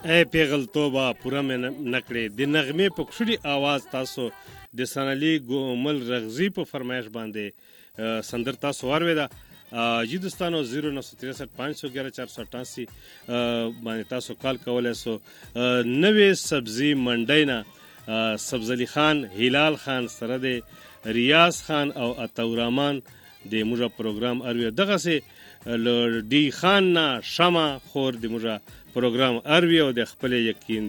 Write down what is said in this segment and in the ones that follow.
اے پیغلتوبه پوره مې نکړې د نغمې په کښلي आवाज تاسو د سنالي ګومل رغزي په فرمایش باندې سندر تاسو وارویده جی دوستانو 0963 511 488 باندې تاسو کال کولای سو نوې سبزی منډی نه سبزلی خان هلال خان سره د ریاض خان او عطاورحمان د موږ پروګرام اروي دغه سه ډي خان نه شمع خور د موږ پروګرام اروي او د خپل یقین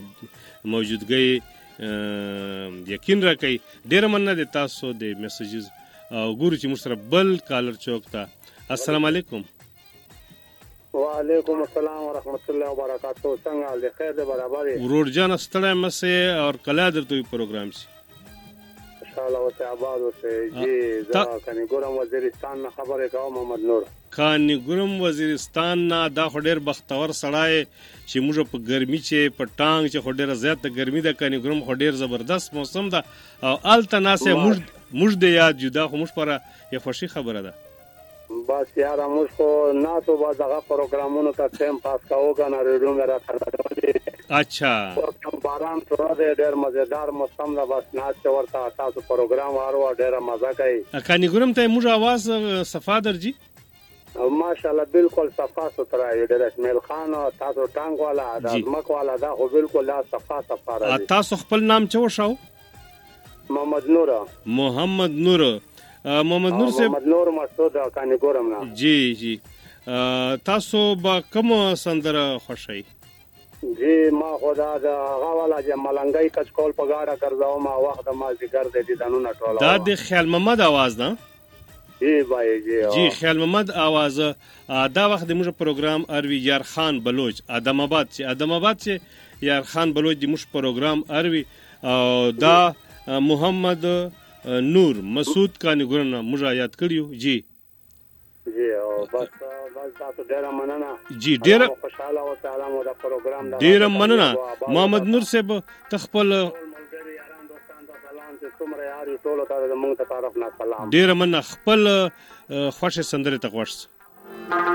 موجودګي یقین راکې ډیر مننه د تاسو د میسجز او ګورو چې موږ سره بل کالر چوک ته السلام علیکم وعلیکم السلام ورحمت الله وبرکاتہ څنګه حال دی خیر دی برابر ورور جان ستړی مسه اور کلا درته پروګرام شي ان شاء الله وته آباد وته جی دا کني ګورم وزیرستان نه خبره کوم محمد نور کانی ګورم وزیرستان نه دا خډیر بختور سړای چې موږ په ګرمي چې په ټانګ چې خډیر زیات ګرمي ده کانی ګورم خډیر زبردست موسم ده او التناسه موږ د یاد جدا خو موږ پر یو خوشي خبره ده بس یاره موږ خو ناسو با دغه پروګرامونو ته ټایم پاس کاوه کنه ریډیو مې راځي اچھا باران سره ډېر مزیدار موسم ده بس ناست ورته تاسو پروګرام وارو ډېر مزه کوي کانی ګورم ته موږ आवाज صفا درجی ماشاءالله بالکل صفا سترا ډېر اسماعیل خان تاسو ټانګ والا د مک والا دا خو بالکل لا صفا راځي تاسو خپل نام چا وشاو محمد نور محمد نور سے محمد نور مسعود کانی ګورم نه جی تاسو با کوم سندره خوشی جی ما خدا دا غوالا چې ملنګي کچ کول په گاډه ګرځاو ما وخت ما ذکر دې دانونه ټوله دا د خیال محمد आवाज ده جی بھائی جی خیال محمد आवाज دا وخت د موږ پروګرام اروي یار خان بلوچ ادم آباد چې یار خان بلوچ د موږ پروګرام اروي او دا محمد نور مسعود کانی ګورنه موږ یاد کړیو جی او بس تاسو ډیر مننه جی ډیر خوشاله او تعالی مو دا پروګرام دا ډیر مننه محمد نور صاحب تخپل ډیر مننه خپل خوښ سندره تقوش